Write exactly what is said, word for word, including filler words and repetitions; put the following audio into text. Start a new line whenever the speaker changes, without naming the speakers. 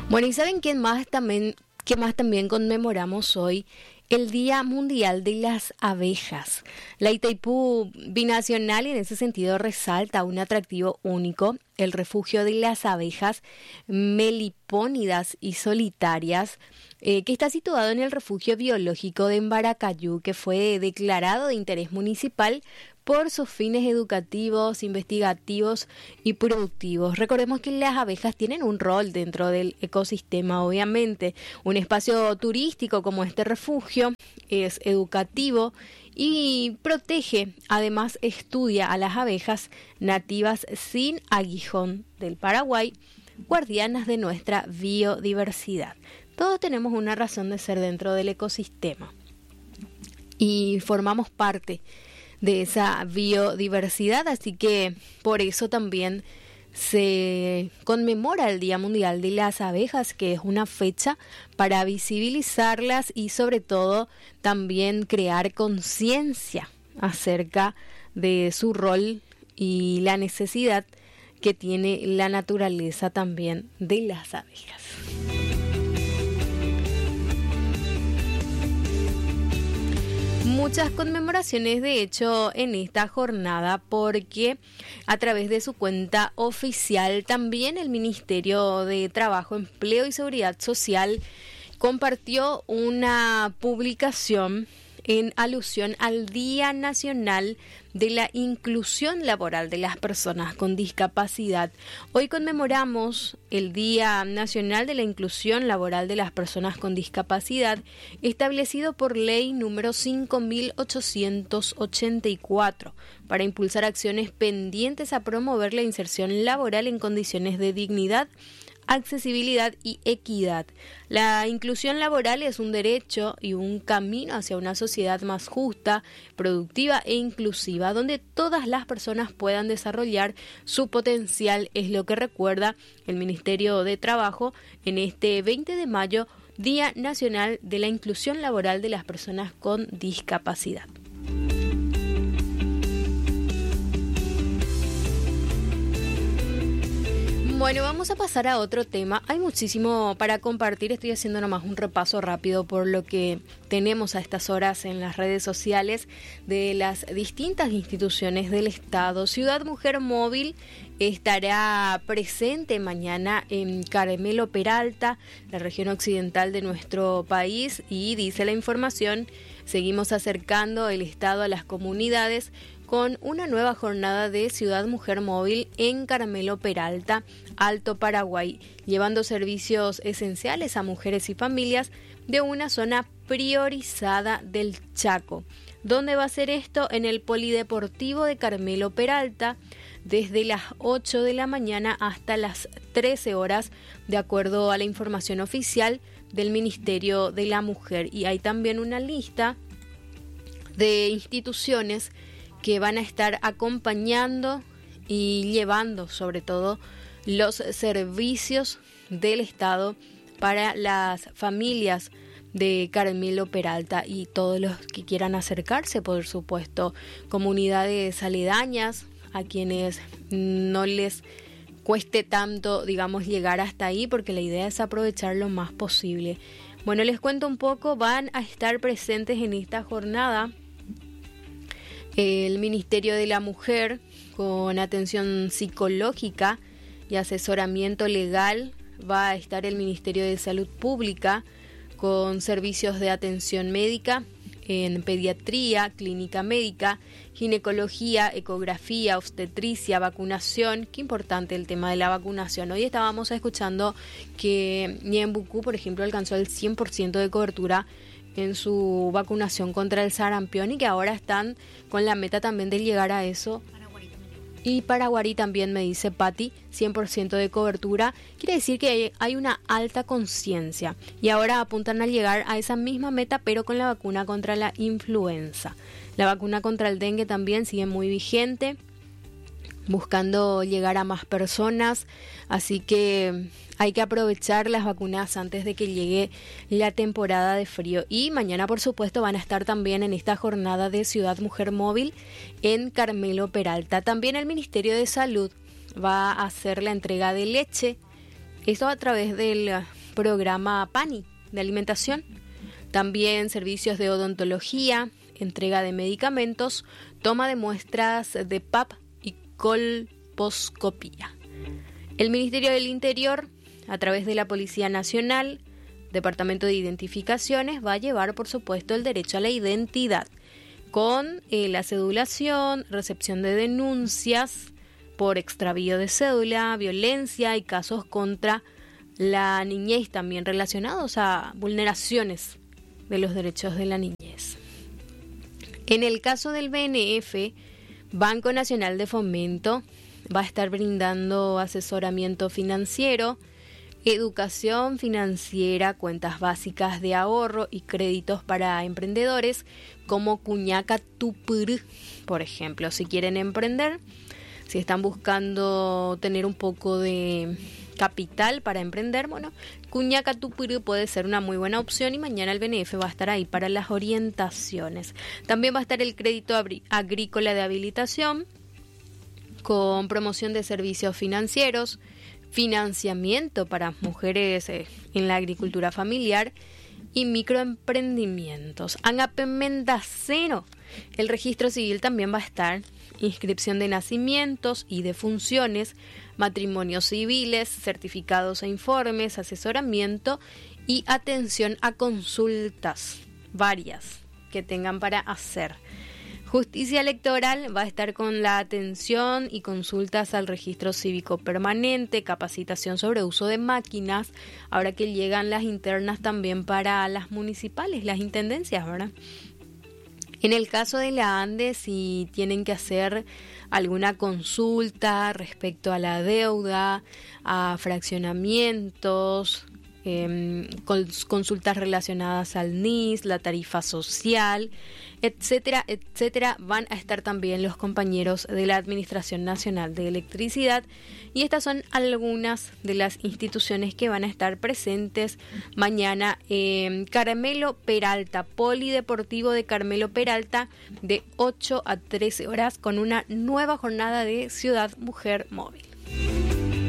Bueno, ¿y saben quién más también, qué más también conmemoramos hoy? El Día Mundial de las Abejas. La Itaipú Binacional en ese sentido resalta un atractivo único, el refugio de las abejas melipónidas y solitarias, eh, que está situado en el refugio biológico de Embaracayú, que fue declarado de interés municipal por sus fines educativos, investigativos y productivos. Recordemos que las abejas tienen un rol dentro del ecosistema, obviamente. Un espacio turístico como este refugio es educativo y protege, además estudia a las abejas nativas sin aguijón del Paraguay, guardianas de nuestra biodiversidad. Todos tenemos una razón de ser dentro del ecosistema y formamos parte de esa biodiversidad, así que por eso también se conmemora el Día Mundial de las Abejas, que es una fecha para visibilizarlas y sobre todo también crear conciencia acerca de su rol y la necesidad que tiene la naturaleza también de las abejas. Muchas conmemoraciones de hecho en esta jornada, porque a través de su cuenta oficial también el Ministerio de Trabajo, Empleo y Seguridad Social compartió una publicación en alusión al Día Nacional de la Inclusión Laboral de las Personas con Discapacidad. Hoy conmemoramos el Día Nacional de la Inclusión Laboral de las Personas con Discapacidad, establecido por ley número cinco mil ochocientos ochenta y cuatro, para impulsar acciones pendientes a promover la inserción laboral en condiciones de dignidad, accesibilidad y equidad. La inclusión laboral es un derecho y un camino hacia una sociedad más justa, productiva e inclusiva, donde todas las personas puedan desarrollar su potencial, es lo que recuerda el Ministerio de Trabajo en este veinte de mayo, Día Nacional de la Inclusión Laboral de las Personas con Discapacidad. Bueno, vamos a pasar a otro tema. Hay muchísimo para compartir. Estoy haciendo nomás un repaso rápido por lo que tenemos a estas horas en las redes sociales de las distintas instituciones del Estado. Ciudad Mujer Móvil estará presente mañana en Carmelo Peralta, la región occidental de nuestro país, y dice la información, seguimos acercando el Estado a las comunidades con una nueva jornada de Ciudad Mujer Móvil en Carmelo Peralta, Alto Paraguay, llevando servicios esenciales a mujeres y familias de una zona priorizada del Chaco. ¿Dónde va a ser esto? En el Polideportivo de Carmelo Peralta, desde las ocho de la mañana hasta las trece horas, de acuerdo a la información oficial del Ministerio de la Mujer. Y hay también una lista de instituciones que van a estar acompañando y llevando sobre todo los servicios del Estado para las familias de Carmelo Peralta y todos los que quieran acercarse, por supuesto, comunidades aledañas a quienes no les cueste tanto, digamos, llegar hasta ahí, porque la idea es aprovechar lo más posible. Bueno, les cuento un poco, van a estar presentes en esta jornada el Ministerio de la Mujer con atención psicológica y asesoramiento legal. Va a estar el Ministerio de Salud Pública con servicios de atención médica en pediatría, clínica médica, ginecología, ecografía, obstetricia, vacunación. Qué importante el tema de la vacunación. Hoy estábamos escuchando que Ñembucú, por ejemplo, alcanzó el cien por ciento de cobertura en su vacunación contra el sarampión y que ahora están con la meta también de llegar a eso. Y Paraguarí también, me dice Patti, cien por ciento de cobertura. Quiere decir que hay, hay una alta conciencia y ahora apuntan a llegar a esa misma meta, pero con la vacuna contra la influenza. La vacuna contra el dengue también sigue muy vigente, buscando llegar a más personas, así que hay que aprovechar las vacunas antes de que llegue la temporada de frío. Y mañana, por supuesto, van a estar también en esta jornada de Ciudad Mujer Móvil en Carmelo Peralta. También el Ministerio de Salud va a hacer la entrega de leche, esto a través del programa PANI de alimentación. También servicios de odontología, entrega de medicamentos, toma de muestras de P A P y colposcopía. El Ministerio del Interior, a través de la Policía Nacional, Departamento de Identificaciones, va a llevar, por supuesto, el derecho a la identidad con eh, la cedulación, recepción de denuncias por extravío de cédula, violencia y casos contra la niñez también relacionados a vulneraciones de los derechos de la niñez. En el caso del B N F, Banco Nacional de Fomento va a estar brindando asesoramiento financiero, educación financiera, cuentas básicas de ahorro y créditos para emprendedores como Cuñaca Tupur, por ejemplo. Si quieren emprender, si están buscando tener un poco de capital para emprender, bueno, Cuñaca Tupur puede ser una muy buena opción y mañana el B N F va a estar ahí para las orientaciones. También va a estar el crédito agrícola de habilitación con promoción de servicios financieros, financiamiento para mujeres eh, en la agricultura familiar y microemprendimientos. Angape Mendacero, el registro civil también va a estar, inscripción de nacimientos y defunciones, matrimonios civiles, certificados e informes, asesoramiento y atención a consultas varias que tengan para hacer. Justicia Electoral va a estar con la atención y consultas al registro cívico permanente, capacitación sobre uso de máquinas, ahora que llegan las internas también para las municipales, las intendencias, ¿verdad? En el caso de la ANDE, si tienen que hacer alguna consulta respecto a la deuda, a fraccionamientos, eh, consultas relacionadas al N I S, la tarifa social, etcétera, etcétera, van a estar también los compañeros de la Administración Nacional de Electricidad, y estas son algunas de las instituciones que van a estar presentes mañana en Carmelo Peralta, Polideportivo de Carmelo Peralta, de ocho a trece horas, con una nueva jornada de Ciudad Mujer Móvil.